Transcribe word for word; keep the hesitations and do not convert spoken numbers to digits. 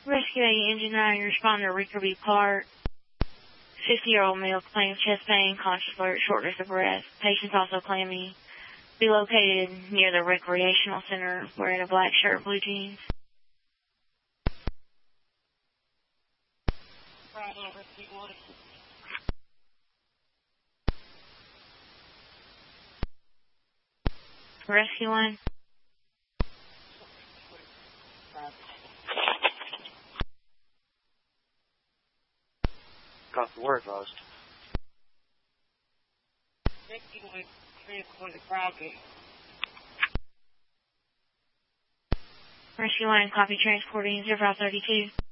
Rescue eight, Engine nine, responder Ricker B. Clark. fifty-year-old male claims chest pain, conscious alert, shortness of breath. Patient's also claiming be located near the recreational center, wearing a black shirt, blue jeans. Rescue one. Got the word lost. Rescue one, copy transporting zero five thirty-two.